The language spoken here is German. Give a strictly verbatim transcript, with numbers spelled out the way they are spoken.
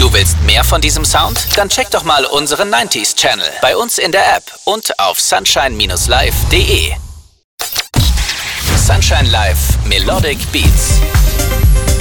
Du willst mehr von diesem Sound? Dann check doch mal unseren neunziger Channel bei uns in der App und auf sunshine live punkt de. Sunshine Live Melodic Beats.